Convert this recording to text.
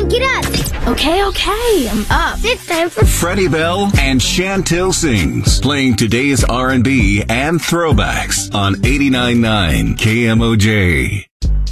on, get up. Okay, I'm up. It's time for Freddie Bell and Chantil Sings, playing today's R&B and throwbacks on 89.9 KMOJ.